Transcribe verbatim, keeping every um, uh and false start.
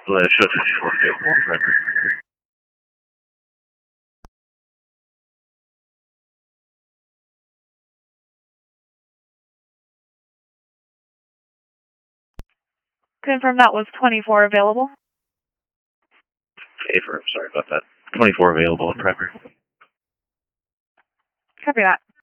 Well, it should twenty-four available on primary. Confirm that was twenty-four available. Affirm, sorry about that. twenty-four available on primary. Copy that.